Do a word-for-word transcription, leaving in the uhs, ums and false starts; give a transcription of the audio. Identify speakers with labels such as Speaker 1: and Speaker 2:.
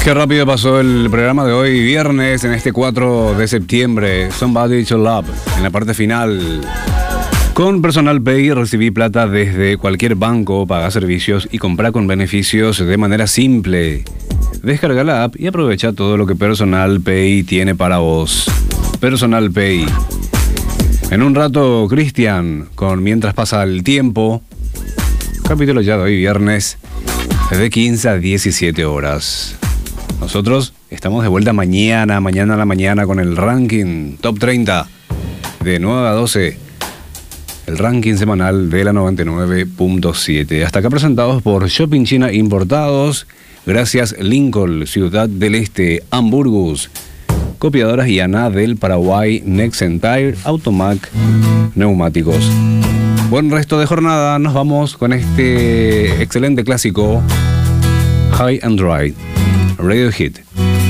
Speaker 1: Qué rápido pasó el programa de hoy, viernes, en este cuatro de septiembre. Somebody to Love, en la parte final. Con Personal Pay recibí plata desde cualquier banco, paga servicios y compra con beneficios de manera simple. Descarga la app y aprovecha todo lo que Personal Pay tiene para vos. Personal Pay. En un rato, Cristian, con Mientras pasa el tiempo. Capítulo ya de hoy, viernes, de quince a diecisiete horas. Nosotros estamos de vuelta mañana, mañana a la mañana con el ranking Top treinta de nueve a doce. El ranking semanal de la noventa y nueve punto siete. Hasta acá presentados por Shopping China Importados. Gracias Lincoln, Ciudad del Este, Hamburgus, Copiadoras Yana del Paraguay, Nexentire, Automac, Neumáticos. Buen resto de jornada. Nos vamos con este excelente clásico, High and Dry, Radio Hit.